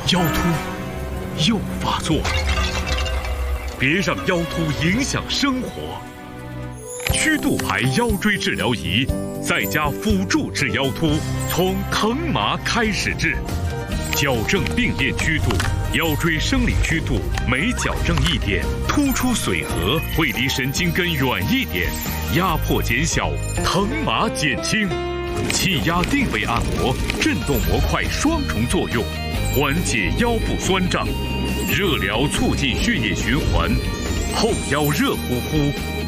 腰突又发作了。别让腰突影响生活。曲度牌腰椎治疗仪，在家辅助治腰突，从疼麻开始治，矫正病变曲度。腰椎生理曲度每矫正一点，突出髓核会离神经根远一点，压迫减小，疼麻减轻。气压定位按摩，震动模块双重作用，缓解腰部酸胀。热疗促进血液循环，后腰热乎乎，